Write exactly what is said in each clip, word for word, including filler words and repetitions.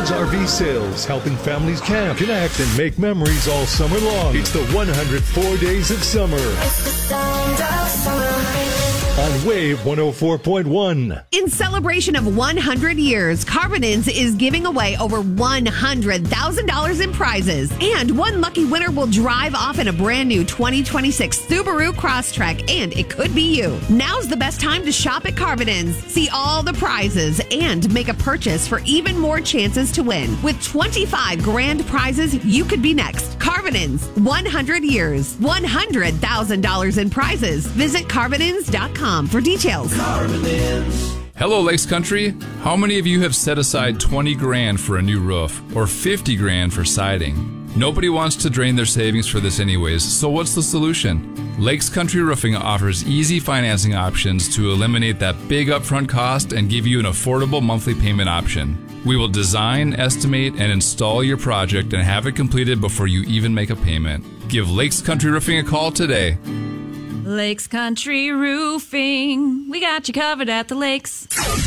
Woods R V Sales, helping families camp, connect, and make memories all summer long. It's the one hundred four Days of Summer. It's the sound of summer. On Wave one oh four point one. In celebration of one hundred years, Carbonins is giving away over one hundred thousand dollars in prizes. And one lucky winner will drive off in a brand new twenty twenty-six Subaru Crosstrek, and it could be you. Now's the best time to shop at Carbonins. See all the prizes and make a purchase for even more chances to win. With twenty-five grand prizes, you could be next. Carbonins, one hundred years, one hundred thousand dollars in prizes. Visit Carbonins dot com for details. Hello, Lakes Country. How many of you have set aside twenty grand for a new roof or fifty grand for siding? Nobody wants to drain their savings for this anyways, so what's the solution? Lakes Country Roofing offers easy financing options to eliminate that big upfront cost and give you an affordable monthly payment option. We will design, estimate, and install your project and have it completed before you even make a payment. Give Lakes Country Roofing a call today. Lakes Country Roofing. We got you covered at the lakes.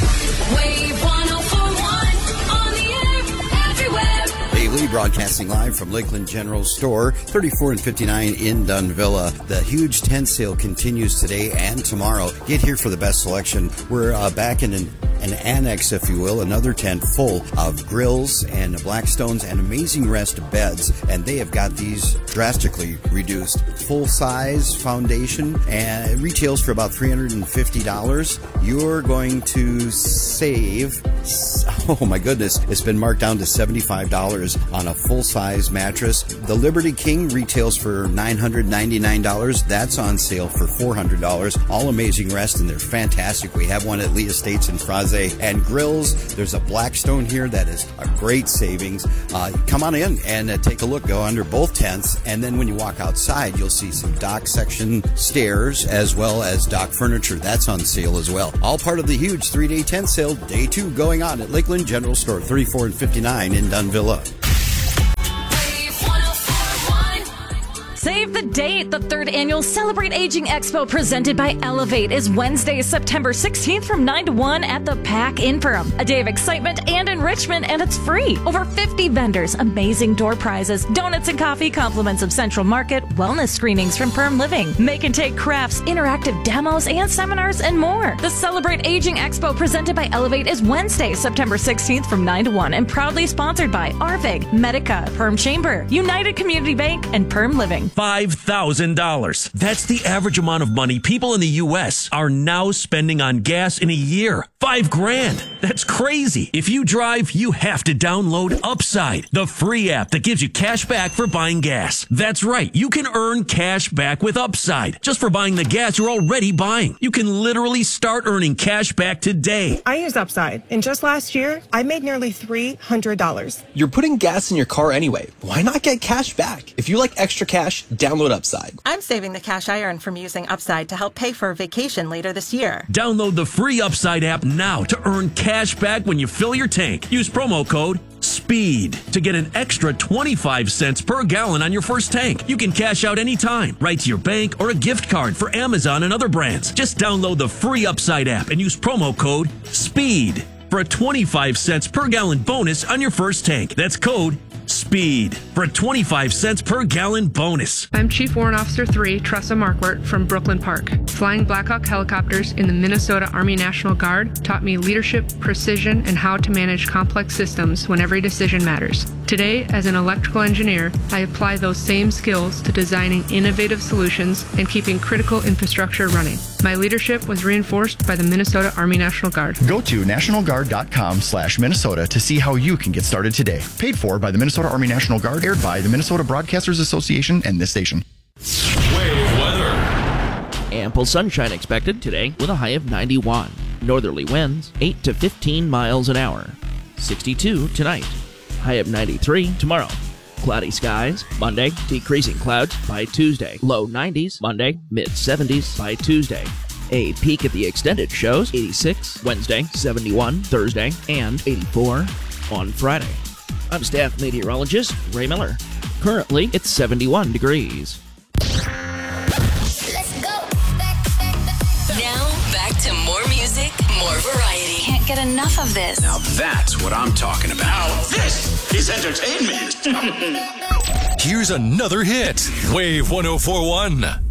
Wave one oh four point one on the air, everywhere. Dave Lee broadcasting live from Lakeland General Store, thirty-four and fifty-nine in Dunvilla. The huge tent sale continues today and tomorrow. Get here for the best selection. We're uh, back in an an annex, if you will, another tent full of grills and Blackstones and Amazing Rest beds, and they have got these drastically reduced. Full-size foundation, and it retails for about three hundred fifty dollars. You're going to save, oh my goodness, it's been marked down to seventy-five dollars on a full-size mattress. The Liberty King retails for nine hundred ninety-nine dollars. That's on sale for four hundred dollars. All Amazing Rest, and they're fantastic. We have one at Lee Estates in Fraze. And grills, there's a Blackstone here that is a great savings. Uh, come on in and uh, take a look. Go under both tents, and then when you walk outside, you'll see some dock section stairs as well as dock furniture. That's on sale as well. All part of the huge three-day tent sale, day two going on at Lakeland General Store, thirty-four and fifty-nine in Dunvilla. Save the date. The third annual Celebrate Aging Expo presented by Elevate is Wednesday, September sixteenth from nine to one at the Pack in Perham. A day of excitement and enrichment, and it's free. Over fifty vendors, amazing door prizes, donuts and coffee, compliments of Central Market, wellness screenings from Perm Living, make and take crafts, interactive demos, and seminars, and more. The Celebrate Aging Expo presented by Elevate is Wednesday, September sixteenth from nine to one, and proudly sponsored by Arvig, Medica, Perm Chamber, United Community Bank, and Perm Living. five thousand dollars. That's the average amount of money people in the U S are now spending on gas in a year. Five grand. That's crazy. If you drive, you have to download Upside, the free app that gives you cash back for buying gas. That's right. You can earn cash back with Upside just for buying the gas you're already buying. You can literally start earning cash back today. I use Upside, and just last year, I made nearly three hundred dollars. You're putting gas in your car anyway. Why not get cash back? If you like extra cash, download Upside. I'm saving the cash I earn from using Upside to help pay for a vacation later this year. Download the free Upside app now to earn cash back when you fill your tank. Use promo code SPEED to get an extra twenty-five cents per gallon on your first tank. You can cash out anytime, right to your bank or a gift card for Amazon and other brands. Just download the free Upside app and use promo code SPEED for a twenty-five cents per gallon bonus on your first tank. That's code SPEED for a twenty-five cents per gallon bonus. I'm Chief Warrant Officer three, Tressa Markwart from Brooklyn Park. Flying Black Hawk helicopters in the Minnesota Army National Guard taught me leadership, precision, and how to manage complex systems when every decision matters. Today, as an electrical engineer, I apply those same skills to designing innovative solutions and keeping critical infrastructure running. My leadership was reinforced by the Minnesota Army National Guard. Go to national guard dot com slash Minnesota to see how you can get started today. Paid for by the Minnesota Army National Guard, aired by the Minnesota Broadcasters Association and this station. Wave weather. Ample sunshine expected today with a high of ninety-one. Northerly winds eight to fifteen miles an hour. sixty-two tonight. High of ninety-three tomorrow. Cloudy skies Monday, decreasing clouds by Tuesday. Low nineties Monday, mid seventies by Tuesday. A peek at the extended shows eighty-six Wednesday, seventy-one Thursday, and eighty-four on Friday. I'm staff meteorologist Ray Miller. Currently, it's seventy-one degrees. Let's go. Back, back, back. Now, back to more music, more variety. Can't get enough of this. Now that's what I'm talking about. Now this is entertainment. Here's another hit. Wave one oh four point one.